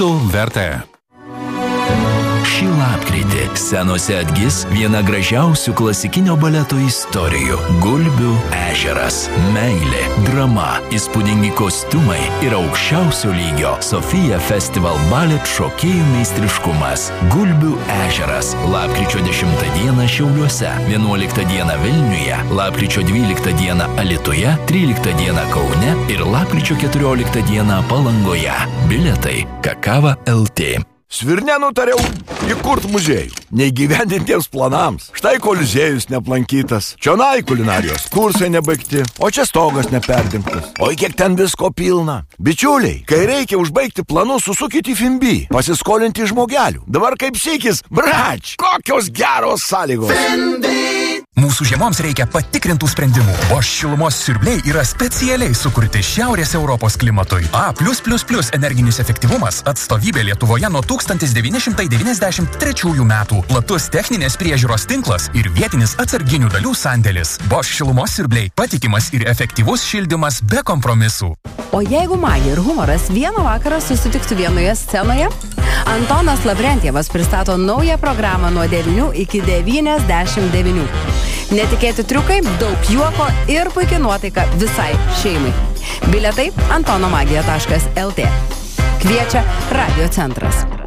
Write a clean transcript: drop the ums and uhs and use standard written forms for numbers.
verta. Šį lapkritį scenose atgis viena gražiausių klasikinio baleto istorijų – Gulbių ežeras. Meilė, drama, įspūdingi kostiumai ir aukščiausio lygio Sofia Festival Ballet šokėjų meistriškumas. Gulbių ežeras. Lapkričio 10 dieną Šiauliuose, 11 dieną Vilniuje, lapkričio 12 dieną Alytuje, 13 dieną Kaune ir lapkričio 14 dieną Palangoje. Bilietai Kakava LT. Svirne nutariau įkurt muziejų, neįgyvendintiems planams. Štai koliziejus neaplankytas, čionai kulinarijos kursai nebaigti, o čia stogas neperdengtas. Oi, kiek ten visko pilna. Bičiuliai, kai reikia užbaigti planus, susukite į Fimbi, pasiskolinti žmogelių. Dabar kaip sykis, brač, kokios geros sąlygos. Fimbi! Mūsų žiemoms reikia patikrintų sprendimų. Bosch šilumos siurbliai yra specialiai sukurti Šiaurės Europos klimatui. A+++ energinis efektyvumas, atstovybė Lietuvoje nuo 1993 metų, platus techninės priežiūros tinklas ir vietinis atsarginių dalių sandėlis. Bosch šilumos siurbliai, patikimas ir efektyvus šildymas be kompromisų. O jeigu magija ir humoras vieną vakarą susitiktų vienoje scenoje? Antonas Lavrentjevas pristato naują programą nuo 9 iki 99. Netikėti triukai, daug juoko ir puikia nuotaika visai šeimai. Bilietai antonomagija.lt. Kviečia Radio centras.